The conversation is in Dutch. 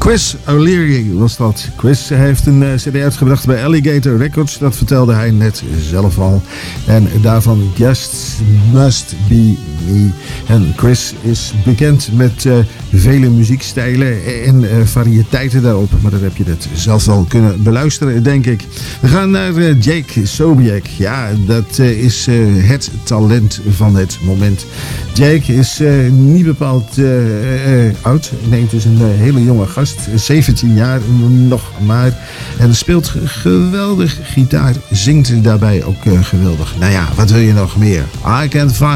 Chris O'Leary was dat. Chris heeft een cd uitgebracht bij Alligator Records. Dat vertelde hij net zelf al. En daarvan Just Must Be Me. En Chris is bekend met vele muziekstijlen en variëteiten daarop. Maar dat heb je net zelf al kunnen beluisteren, denk ik. We gaan naar Jake Sobiek. Ja, dat is het talent van het moment. Jake is niet bepaald oud. Nee, het is een hele jonge gast. 17 jaar nog maar. En speelt geweldig gitaar. Zingt daarbij ook geweldig. Nou ja, wat wil je nog meer? I Can't Find